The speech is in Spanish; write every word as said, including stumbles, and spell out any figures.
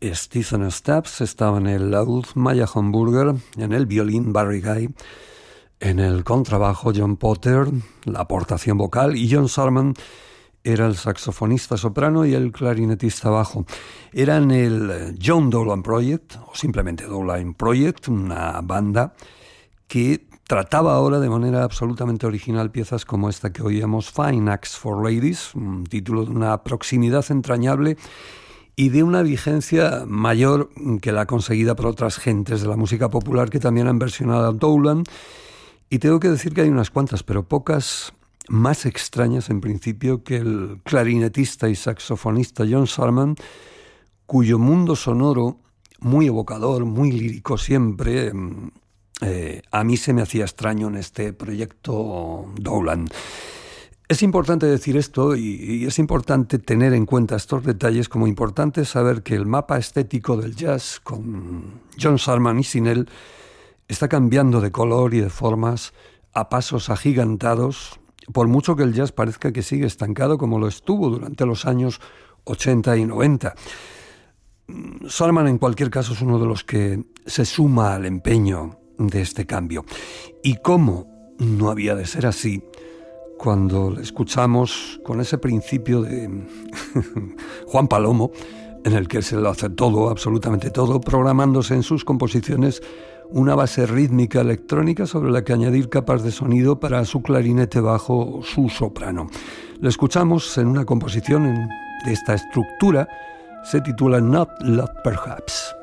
Stephen Stabs, estaba en el laúd Maya Hamburger, en el violín Barry Guy, en el contrabajo John Potter, la aportación vocal, y John Sarman era el saxofonista soprano y el clarinetista bajo. Eran el John Dowland Project, o simplemente Dowland Project, una banda que trataba ahora de manera absolutamente original piezas como esta que oíamos, Fine Acts for Ladies, un título de una proximidad entrañable y de una vigencia mayor que la conseguida por otras gentes de la música popular que también han versionado a Dowland. Y tengo que decir que hay unas cuantas, pero pocas más extrañas en principio que el clarinetista y saxofonista John Sarman, cuyo mundo sonoro, muy evocador, muy lírico siempre, eh, a mí se me hacía extraño en este proyecto Dowland. Es importante decir esto y, y es importante tener en cuenta estos detalles, como importante saber que el mapa estético del jazz con John Sarman y sin él está cambiando de color y de formas a pasos agigantados, por mucho que el jazz parezca que sigue estancado como lo estuvo durante los años ochenta y noventa. Sarman, en cualquier caso, es uno de los que se suma al empeño de este cambio. Y cómo no había de ser así cuando le escuchamos con ese principio de Juan Palomo, en el que se lo hace todo, absolutamente todo, programándose en sus composiciones una base rítmica electrónica sobre la que añadir capas de sonido para su clarinete bajo o su soprano. Lo escuchamos en una composición en, de esta estructura, se titula Not Love Perhaps.